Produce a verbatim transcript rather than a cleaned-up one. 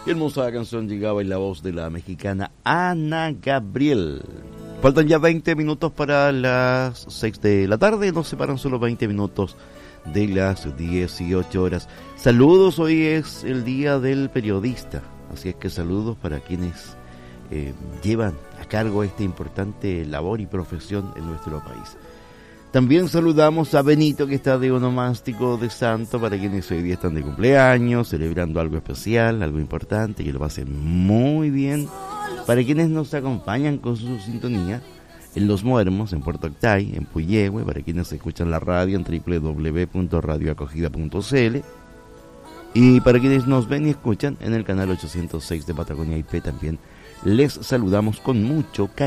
Qué hermosa canción llegaba en la voz de la mexicana Ana Gabriel. Faltan ya veinte minutos para las seis de la tarde, nos separan solo veinte minutos de las dieciocho horas. Saludos, hoy es el día del periodista, así es que saludos para quienes eh, llevan a cargo esta importante labor y profesión en nuestro país. También saludamos a Benito, que está de onomástico de santo, para quienes hoy día están de cumpleaños, celebrando algo especial, algo importante, que lo pasen muy bien. Para quienes nos acompañan con su sintonía en Los Muermos, en Puerto Octay, en Puyehue, para quienes escuchan la radio en doble u doble u doble u punto radio acogida punto c l, y para quienes nos ven y escuchan en el canal ochocientos seis de Patagonia I P, también les saludamos con mucho cariño.